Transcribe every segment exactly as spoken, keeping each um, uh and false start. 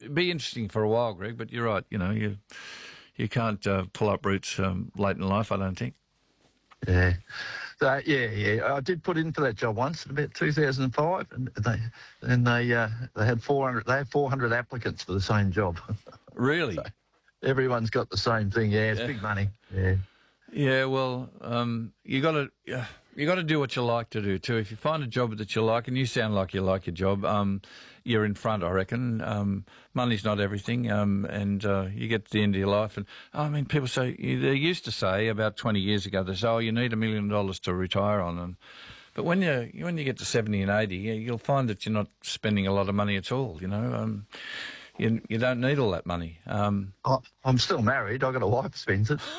be interesting for a while, Greg. But you're right. You know, you you can't uh, pull up roots um, late in life, I don't think. Yeah. So, yeah, yeah. I did put in for that job once, about two thousand five, and they and they uh, they had four hundred. They had four hundred applicants for the same job. Really? So everyone's got the same thing. Yeah, it's Yeah. big money. Yeah. Yeah, well, um, you got to uh, you got to do what you like to do too. If you find a job that you like, and you sound like you like your job, um, you're in front, I reckon. Um, money's not everything, um, and uh, you get to the end of your life. And I mean, people say they used to say about twenty years ago, they say, "Oh, you need a million dollars to retire on." And but when you when you get to seventy and eighty, you'll find that you're not spending a lot of money at all. You know. Um, You, you don't need all that money. Um, Oh, I'm still married. I've got a wife who spends it.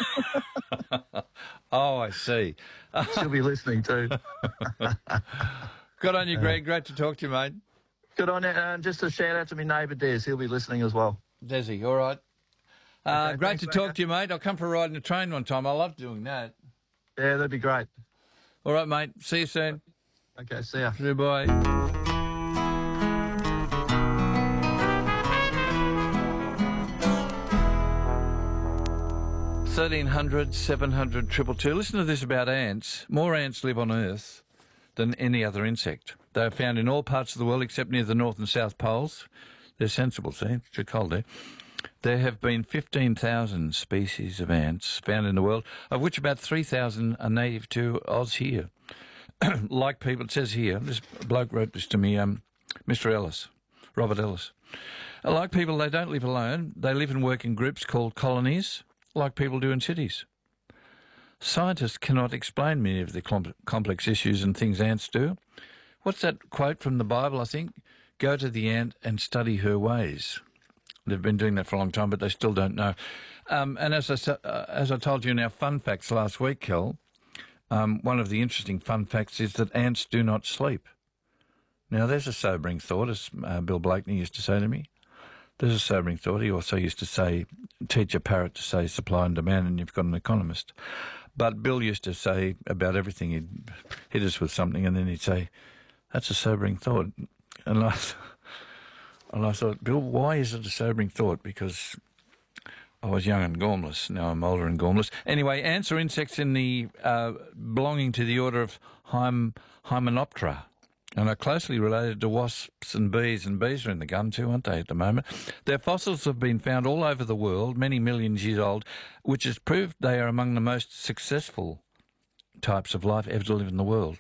oh, I see. She'll be listening too. Good on you, Greg. Great to talk to you, mate. Good on you. And just a shout out to my neighbour Des. He'll be listening as well. Desi, all right. Uh, Okay, great thanks, to mate. talk to you, mate. I'll come for a ride in the train one time. I love doing that. Yeah, that'd be great. All right, mate. See you soon. Okay, see ya. Goodbye. thirteen hundred, seven hundred, two two two. Listen to this about ants. More ants live on Earth than any other insect. They are found in all parts of the world except near the North and South Poles. They're sensible, see? It's too cold there. There have been fifteen thousand species of ants found in the world, of which about three thousand are native to Oz here. Like people, it says here, this bloke wrote this to me, um, Mister Ellis, Robert Ellis. Like people, they don't live alone. They live and work in groups called colonies, like people do in cities. Scientists cannot explain many of the com- complex issues and things ants do. What's that quote from the Bible, I think? Go to the ant and study her ways. They've been doing that for a long time, but they still don't know. Um, and as I, sa- uh, as I told you in our fun facts last week, Kel, um, one of the interesting fun facts is that ants do not sleep. Now, there's a sobering thought, as uh, Bill Blakeney used to say to me. There's a sobering thought. He also used to say, teach a parrot to say supply and demand and you've got an economist. But Bill used to say about everything, he'd hit us with something and then he'd say, that's a sobering thought. And I, and I thought, Bill, why is it a sobering thought? Because I was young and gormless. Now I'm older and gormless. Anyway, ants are insects in the uh, belonging to the order of Hym- Hymenoptera, and are closely related to wasps and bees, and bees are in the gun too, aren't they, at the moment? Their fossils have been found all over the world, many millions years old, which has proved they are among the most successful types of life ever to live in the world.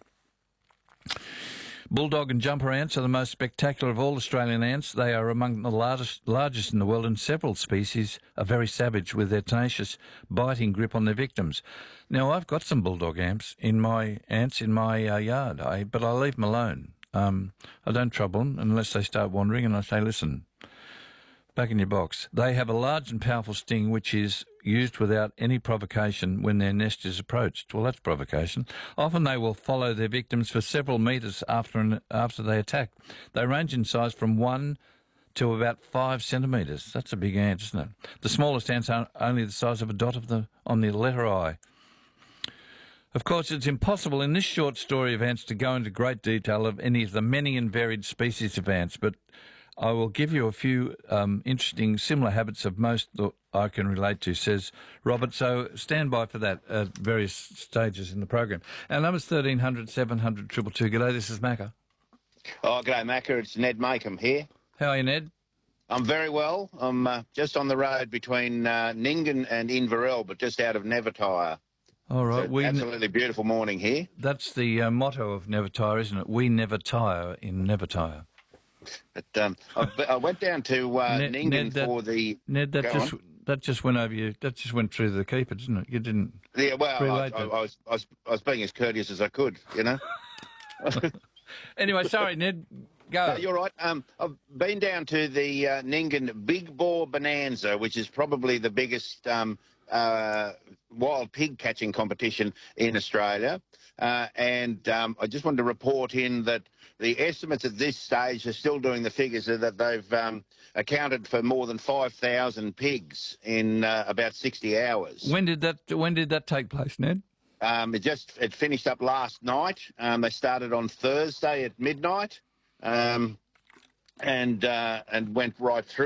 Bulldog and jumper ants are the most spectacular of all Australian ants. They are among the largest, largest in the world, and several species are very savage with their tenacious, biting grip on their victims. Now, I've got some bulldog ants in my ants in my uh, yard, I, but I leave them alone. Um, I don't trouble them unless they start wandering, and I say, listen, back in your box. They have a large and powerful sting which is used without any provocation when their nest is approached. Well, that's provocation. Often they will follow their victims for several metres after an, after they attack. They range in size from one to about five centimetres. That's a big ant, isn't it? The smallest ants are only the size of a dot of the on the letter I. Of course, it's impossible in this short story of ants to go into great detail of any of the many and varied species of ants, but I will give you a few um, interesting similar habits of most that I can relate to, says Robert. So stand by for that at various stages in the program. Our number's thirteen hundred, seven hundred, two two two. G'day, this is Macca. Oh, g'day, Macca. It's Ned Makem here. How are you, Ned? I'm very well. I'm uh, just on the road between uh, Nyngan and Inverell, but just out of Nevertire. All right. So we absolutely beautiful morning here. That's the uh, motto of Never Tire, isn't it? We never tire in Never Tire. But um, I, I went down to uh, Ned- Nyngan Ned, that- for the... Ned, that Go just on. that just went over you. That just went through the keeper, didn't it? You didn't. Yeah, well, I, relate I, I, that. was, I, was, I was being as courteous as I could, you know. Anyway, sorry, Ned. Go. Uh, you're right. Um, I've been down to the uh, Nyngan Big Boar Bonanza, which is probably the biggest um, uh, wild pig catching competition in Australia. Uh, and um, I just wanted to report in that the estimates at this stage are still doing the figures are that they've um, accounted for more than five thousand pigs in uh, about sixty hours. When did that? When did that take place, Ned? Um, it just it finished up last night. Um, they started on Thursday at midnight, um, and uh, and went right through.